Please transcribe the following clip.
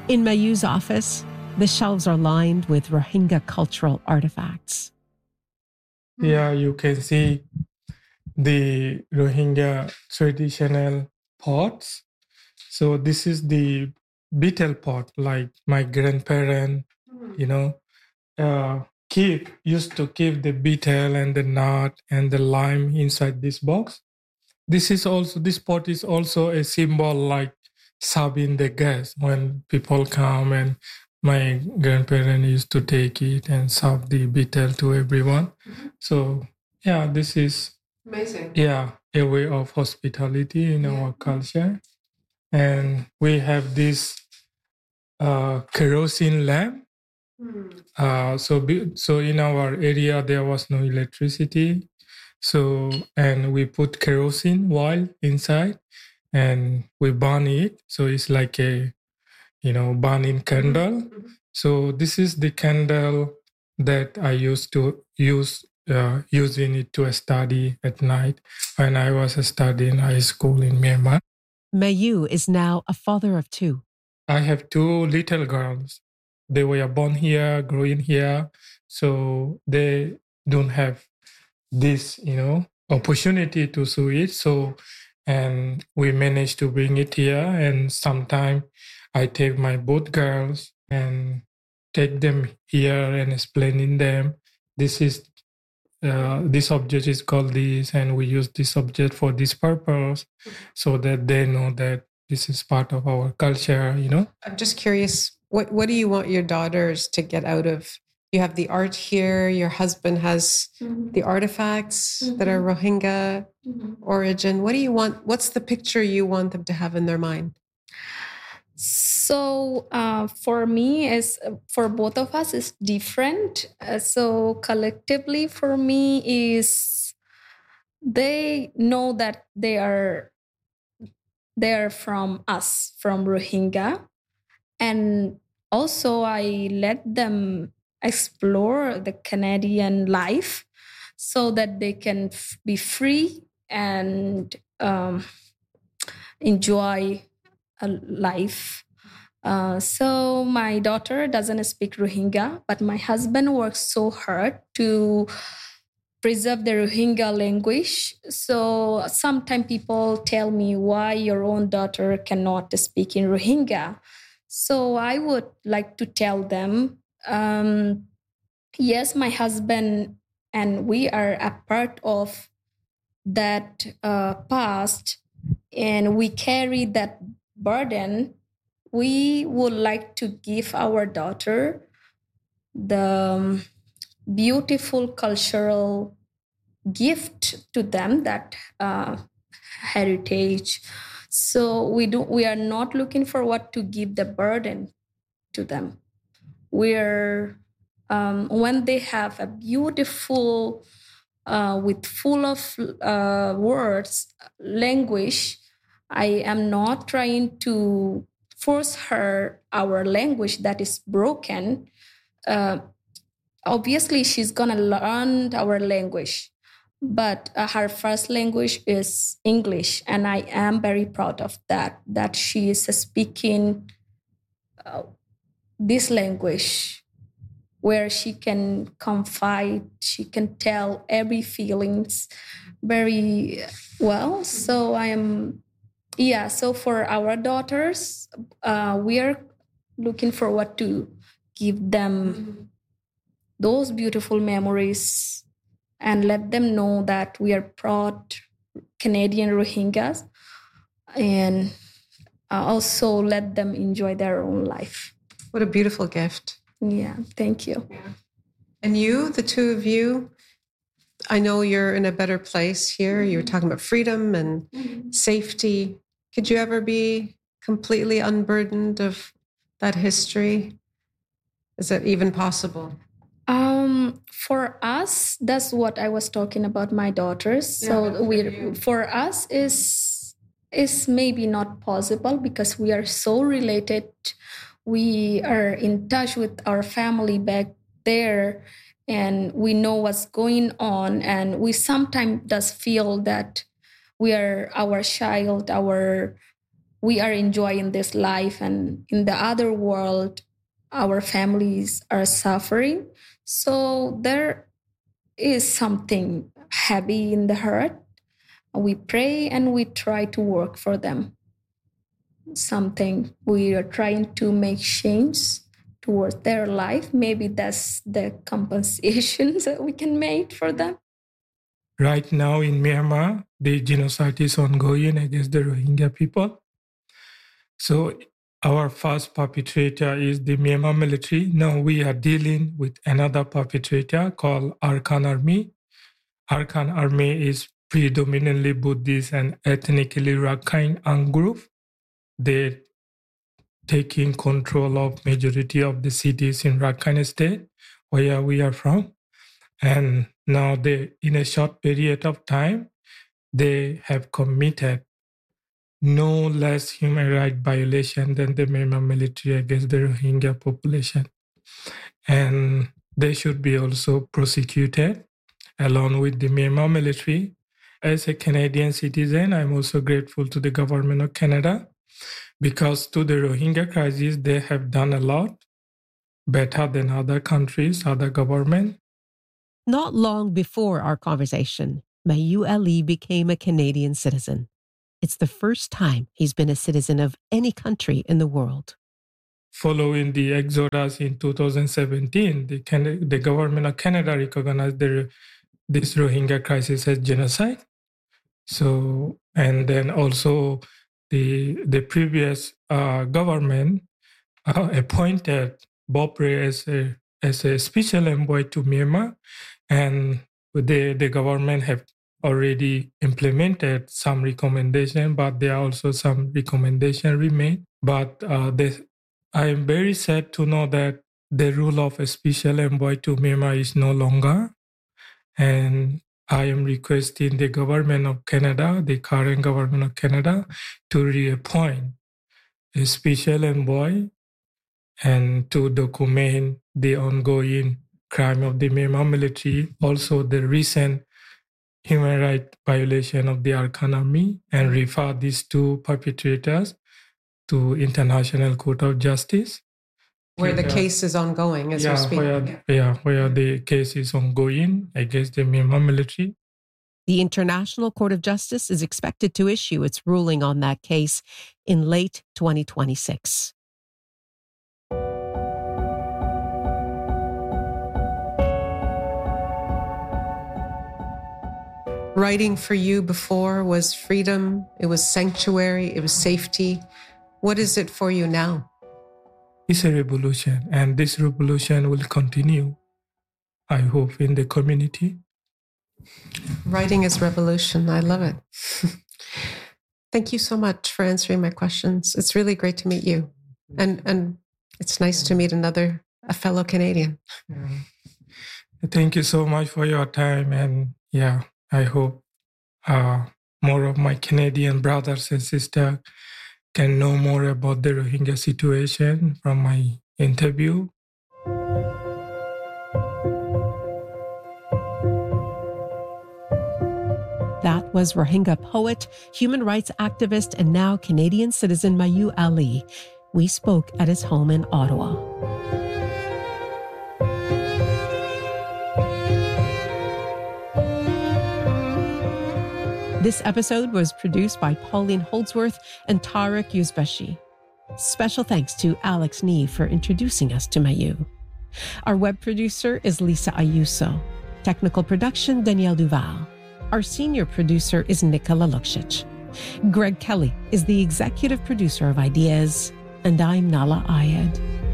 In Mayu's office, the shelves are lined with Rohingya cultural artifacts. Here you can see the Rohingya traditional pots. So this is the betel pot, like my grandparent, used to keep the betel and the nut and the lime inside this box. This pot is also a symbol like serving the guests when people come, and my grandparents used to take it and serve the betel to everyone. So yeah, this is amazing. Yeah, a way of hospitality in our culture. And we have this kerosene lamp. So in our area there was no electricity. So, and we put kerosene oil inside and we burn it. So it's like a, burning candle. So this is the candle that I used to using it to study at night when I was studying high school in Myanmar. Mayu is now a father of two. I have two little girls. They were born here, growing here, so they don't have this, opportunity to see it. So, and we managed to bring it here. And sometimes I take my both girls and take them here and explaining them. This object is called this, and we use this object for this purpose, so that they know that this is part of our culture. I'm just curious, what do you want your daughters to get out of? You have the art here, your husband has the artifacts that are Rohingya origin. What do you want? What's the picture you want them to have in their mind? So for me, for both of us, is different. So collectively, for me, is they know that they are from us, from Rohingya, and also I let them explore the Canadian life so that they can be free and enjoy a life. So my daughter doesn't speak Rohingya, but my husband works so hard to preserve the Rohingya language. So sometimes people tell me why your own daughter cannot speak in Rohingya. So I would like to tell them, yes, my husband and we are a part of that past, and we carry that burden. We would like to give our daughter the beautiful cultural gift to them, that heritage. So we are not looking for what to give the burden to them. We're when they have a beautiful with full of words language, I am not trying to force her our language that is broken. Obviously she's gonna learn our language, but her first language is English, and I am very proud of that she is speaking this language where she can confide, she can tell every feelings very well. So so for our daughters, we are looking forward to give them those beautiful memories and let them know that we are proud Canadian Rohingyas, and also let them enjoy their own life. What a beautiful gift. Yeah, thank you. Yeah. And you, the two of you, I know you're in a better place here. You're talking about freedom and safety. Could you ever be completely unburdened of that history? Is that even possible? For us, that's what I was talking about my daughters. For us is maybe not possible because we are so related. We are in touch with our family back there, and we know what's going on. And we sometimes does feel that we are our child, we are enjoying this life, and in the other world, our families are suffering. So there is something heavy in the heart. We pray and we try to work for them. Something we are trying to make change towards their life. Maybe that's the compensation that we can make for them. Right now in Myanmar, the genocide is ongoing against the Rohingya people. So our first perpetrator is the Myanmar military. Now we are dealing with another perpetrator called Arkhan Army. Arkhan Army is predominantly Buddhist and ethnically Rakhine group. They're taking control of majority of the cities in Rakhine State, where we are from. And now they, in a short period of time, they have committed no less human rights violation than the Myanmar military against the Rohingya population. And they should be also prosecuted along with the Myanmar military. As a Canadian citizen, I'm also grateful to the government of Canada because to the Rohingya crisis, they have done a lot better than other countries, other governments. Not long before our conversation, Mayu Ali became a Canadian citizen. It's the first time he's been a citizen of any country in the world. Following the exodus in 2017, the government of Canada recognized this Rohingya crisis as genocide. So, and then also the previous government appointed Bob Rae as a special envoy to Myanmar, and the government have already implemented some recommendation, but there are also some recommendation remain. But I am very sad to know that the role of a special envoy to Myanmar is no longer, and I am requesting the government of Canada, the current government of Canada, to reappoint a special envoy and to document the ongoing crime of the Myanmar military, also the recent human rights violation of the Arkhan Army, and refer these two perpetrators to International Court of Justice. Where the case is ongoing as we speak. Where the case is ongoing against the Myanmar military. The International Court of Justice is expected to issue its ruling on that case in late 2026. Writing for you before was freedom, it was sanctuary, it was safety. What is it for you now? It's a revolution, and this revolution will continue, I hope, in the community. Writing is revolution. I love it. Thank you so much for answering my questions. It's really great to meet you. And it's nice to meet a fellow Canadian. Thank you so much for your time. And I hope more of my Canadian brothers and sisters can know more about the Rohingya situation from my interview. That was Rohingya poet, human rights activist, and now Canadian citizen Mayu Ali. We spoke at his home in Ottawa. This episode was produced by Pauline Holdsworth and Tarek Yuzbashi. Special thanks to Alex Nee for introducing us to Mayu. Our web producer is Lisa Ayuso. Technical production, Danielle Duval. Our senior producer is Nicola Luksic. Greg Kelly is the executive producer of Ideas, and I'm Nala Ayed.